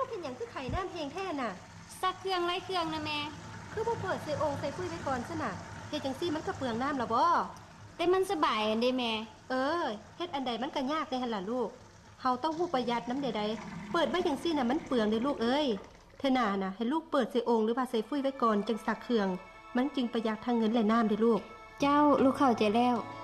กเป็นอย่างคือไข่น้ำแห้งแท้น่ะซักเครื่องไล่เครื่องนะแม่คือบ่เปิดใส่โอ่งใส่ฟุ้ยไว้ก่อนซะน่ะเฮ็ดจังซี่มันก็เปลืองน้ำล่ะบ่แต่มันสบายอันเด้แม่เฮ็ดอันใดมันก็ยากได้หั่นล่ะลูกเฮาต้องฮู้ประหยัดน้ำใดๆเปิดไว้จังซี่น่ะมันเปลืองเด้ลูกเอ้ยเธอหน้าน่ะให้ลูกเปิดใส่โอ่งหรือว่าใส่ฟุ้ยไว้ก่อนจังซักเครื่องมันจึงประหยัดทั้งเงินและน้ำเด้ลูกเจ้าลูกเข้าใจแล้ว